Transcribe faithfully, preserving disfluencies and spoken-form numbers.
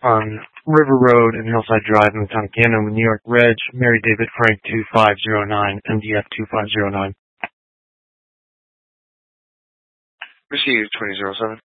on River Road and Hillside Drive in the town of Gander, New York. Reg, Mary David Frank two five zero nine, M D F two five zero nine. Received twenty oh seven.